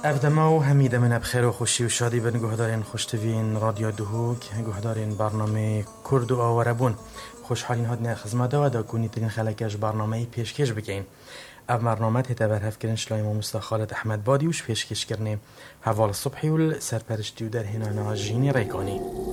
ابدما و همیده من بخیر و خوشی و شادی بن گهدارین خوشتوین رادیو دهوک گهدارین برنامه کرد و آوربون خوشحالین هادن خدمت و دا کنی ترین خلکش برنامه پیشکش بکین. اف برنامه تبر هف کردن شلایم و مستخالت احمد بادی وش پیشکش کردنه حوال الصبحی و سرپرشتی و در هنا ناجینی ریکانی.